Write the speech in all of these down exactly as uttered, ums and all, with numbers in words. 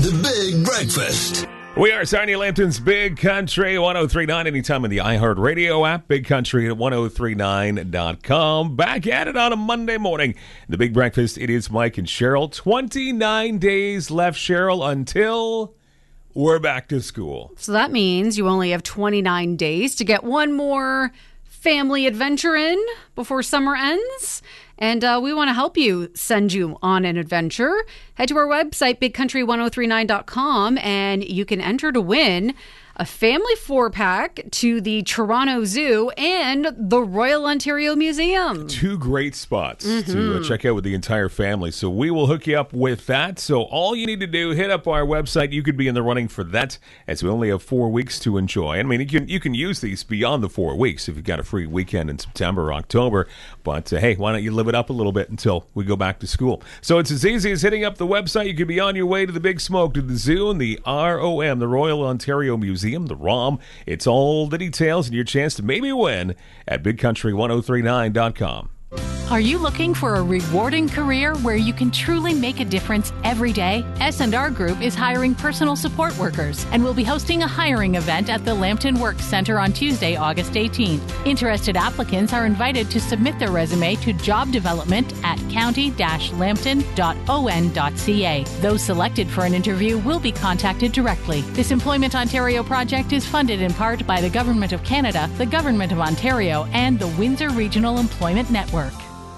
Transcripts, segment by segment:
The Big Breakfast. We are Sarnia Lambton's Big Country one oh three point nine anytime in the iHeartRadio app, Big Country at ten thirty-nine dot com. Back at it on a Monday morning. The Big Breakfast, it is Mike and Cheryl. twenty-nine days left, Cheryl, until we're back to school. So that means you only have twenty-nine days to get one more family adventure in before summer ends. And uh, we want to help you, send you on an adventure. Head to our website, big country ten thirty-nine dot com, and you can enter to win a family four-pack to the Toronto Zoo and the Royal Ontario Museum. Two great spots Mm-hmm. to uh, check out with the entire family. So we will hook you up with that. So all you need to do, hit up our website. You could be in the running for that, as we only have four weeks to enjoy. I mean, you can you can use these beyond the four weeks if you've got a free weekend in September or October. But uh, hey, why don't you live it up a little bit until we go back to school? So it's as easy as hitting up the website. You could be on your way to the Big Smoke, to the zoo, and the R O M, the Royal Ontario Museum. The R O M. It's all the details and your chance to maybe win at big country ten thirty-nine dot com. Are you looking for a rewarding career where you can truly make a difference every day? S and R Group is hiring personal support workers and will be hosting a hiring event at the Lambton Works Center on Tuesday, August eighteenth. Interested applicants are invited to submit their resume to job development at county dash lambton dot o n dot c a. Those selected for an interview will be contacted directly. This Employment Ontario project is funded in part by the Government of Canada, the Government of Ontario, and the Windsor Regional Employment Network.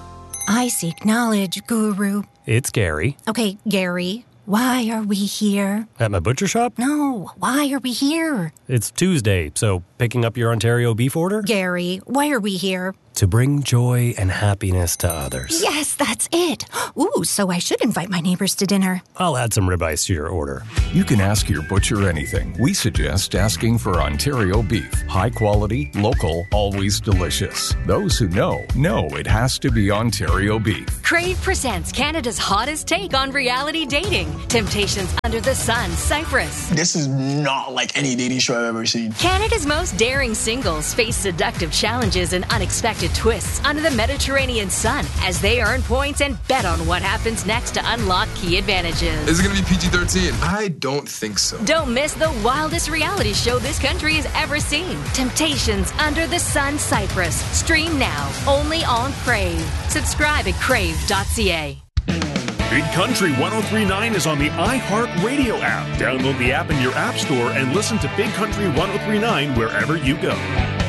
I seek knowledge, Guru. It's Gary. Okay, Gary, why are we here? At my butcher shop? No, why are we here? It's Tuesday, so picking up your Ontario beef order? Gary, why are we here? To bring joy and happiness to others. Yes, that's it. Ooh, so I should invite my neighbors to dinner. I'll add some ribeyes to your order. You can ask your butcher anything. We suggest asking for Ontario beef. High quality, local, always delicious. Those who know, know it has to be Ontario beef. Crave presents Canada's hottest take on reality dating. Temptations Under the Sun, Cyprus. This is not like any dating show I've ever seen. Canada's most daring singles face seductive challenges and unexpected twists under the Mediterranean sun as they earn points and bet on what happens next to unlock key advantages. Is it going to be P G thirteen? I don't think so. Don't miss the wildest reality show this country has ever seen. Temptations Under the Sun, Cyprus. Stream now, only on Crave. Subscribe at crave dot c a. Big Country ten thirty-nine is on the iHeartRadio app. Download the app in your app store and listen to Big Country ten thirty-nine wherever you go.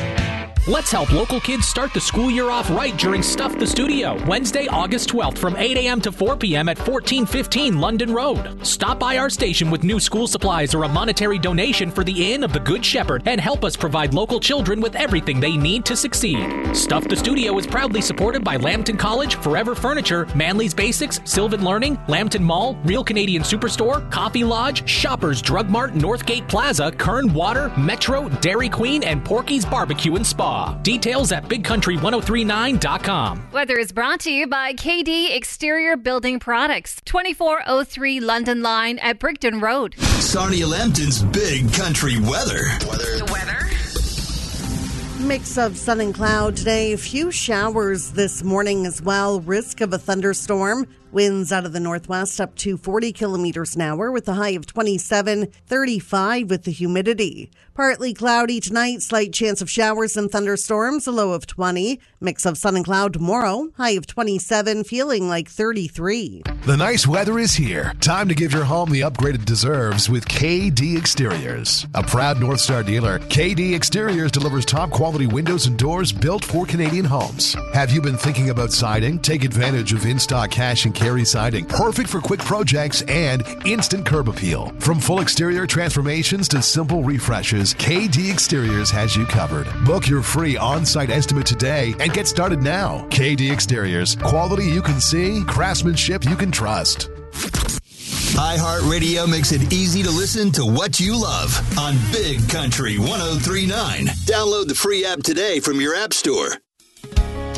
Let's help local kids start the school year off right during Stuff the Studio, Wednesday, August twelfth from eight a.m. to four p.m. at fourteen fifteen London Road. Stop by our station with new school supplies or a monetary donation for the Inn of the Good Shepherd and help us provide local children with everything they need to succeed. Stuff the Studio is proudly supported by Lambton College, Forever Furniture, Manly's Basics, Sylvan Learning, Lambton Mall, Real Canadian Superstore, Coffee Lodge, Shoppers Drug Mart, Northgate Plaza, Kern Water, Metro, Dairy Queen, and Porky's Barbecue and Spa. Details at big country ten thirty-nine dot com. Weather is brought to you by K D Exterior Building Products, twenty-four oh three London Line at Brigden Road. Sarnia Lambton's Big Country weather. Weather. The weather. Mix of sun and cloud today. A few showers this morning as well. Risk of a thunderstorm. Winds out of the northwest up to forty kilometers an hour with a high of twenty-seven, thirty-five with the humidity. Partly cloudy tonight, slight chance of showers and thunderstorms, a low of twenty. Mix of sun and cloud tomorrow, high of twenty-seven, feeling like thirty-three. The nice weather is here. Time to give your home the upgrade it deserves with K D Exteriors. A proud North Star dealer, K D Exteriors delivers top quality windows and doors built for Canadian homes. Have you been thinking about siding? Take advantage of in-stock cash and carry siding, perfect for quick projects and instant curb appeal. From full exterior transformations to simple refreshes, K D Exteriors has you covered. Book your free on-site estimate today and get started now. K D Exteriors, quality you can see, craftsmanship you can trust. iHeartRadio makes it easy to listen to what you love on Big Country ten thirty-nine. Download the free app today from your app store.